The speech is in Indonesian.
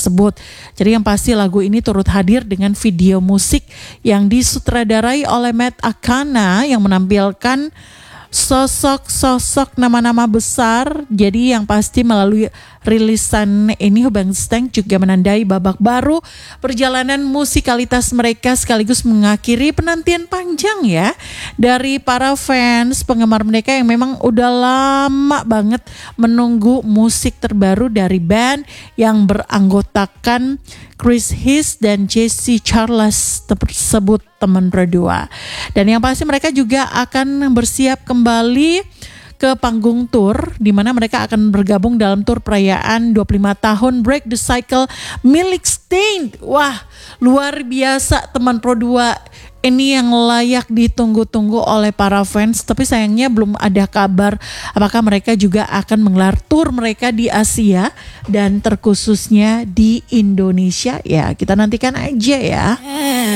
tersebut. Jadi yang pasti lagu ini turut hadir dengan video musik yang disutradarai oleh Matt Akana yang menampilkan sosok-sosok nama-nama besar. Jadi yang pasti melalui rilisan ini Hubang Stank juga menandai babak baru perjalanan musikalitas mereka sekaligus mengakhiri penantian panjang ya dari para fans penggemar mereka yang memang udah lama banget menunggu musik terbaru dari band yang beranggotakan Chris Hiss dan Jesse Charles tersebut teman berdua. Dan yang pasti mereka juga akan bersiap kembali ke panggung tour di mana mereka akan bergabung dalam tour perayaan 25 tahun Break the Cycle milik Sting. Wah, luar biasa teman Pro 2. Ini yang layak ditunggu-tunggu oleh para fans, tapi sayangnya belum ada kabar apakah mereka juga akan menggelar tour mereka di Asia dan terkhususnya di Indonesia. Ya, kita nantikan aja ya.